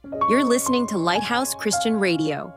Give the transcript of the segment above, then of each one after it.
You're listening to Lighthouse Christian Radio.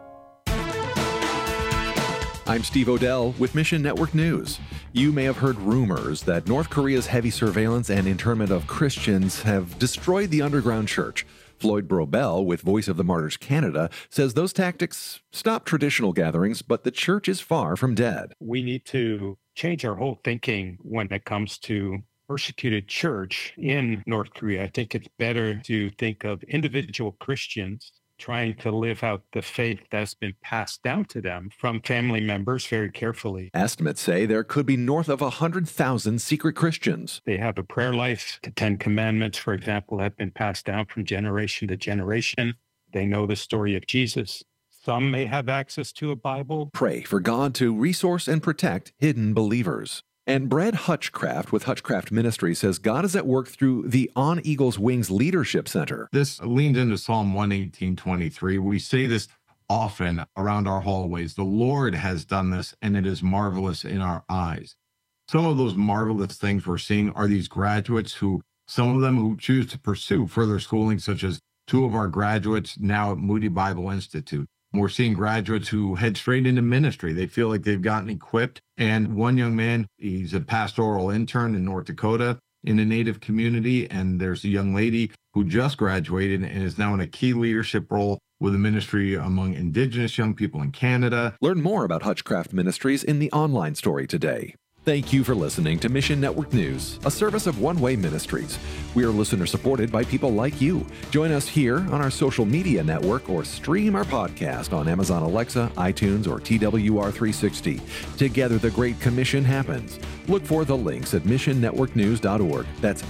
I'm Steve Odell with Mission Network News. You may have heard rumors that North Korea's heavy surveillance and internment of Christians have destroyed the underground church. Floyd Brobel, with Voice of the Martyrs Canada, says those tactics stop traditional gatherings, but the church is far from dead. We need to change our whole thinking when it comes to persecuted church in North Korea. I think it's better to think of individual Christians trying to live out the faith that's been passed down to them from family members very carefully. Estimates say there could be north of 100,000 secret Christians. They have a prayer life. The Ten Commandments, for example, have been passed down from generation to generation. They know the story of Jesus. Some may have access to a Bible. Pray for God to resource and protect hidden believers. And Brad Hutchcraft with Hutchcraft Ministry says God is at work through the On Eagle's Wings Leadership Center. This leans into Psalm 118:23. We say this often around our hallways. The Lord has done this, and it is marvelous in our eyes. Some of those marvelous things we're seeing are these graduates some of them who choose to pursue further schooling, such as two of our graduates now at Moody Bible Institute. We're seeing graduates who head straight into ministry. They feel like they've gotten equipped. And one young man, he's a pastoral intern in North Dakota in a Native community. And there's a young lady who just graduated and is now in a key leadership role with a ministry among Indigenous young people in Canada. Learn more about Hutchcraft Ministries in the online story today. Thank you for listening to Mission Network News, a service of One Way Ministries. We are listener supported by people like you. Join us here on our social media network or stream our podcast on Amazon Alexa, iTunes, or TWR360. Together, the Great Commission happens. Look for the links at missionnetworknews.org. That's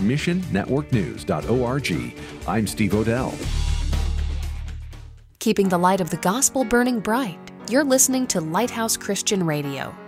missionnetworknews.org. I'm Steve Odell. Keeping the light of the gospel burning bright. You're listening to Lighthouse Christian Radio.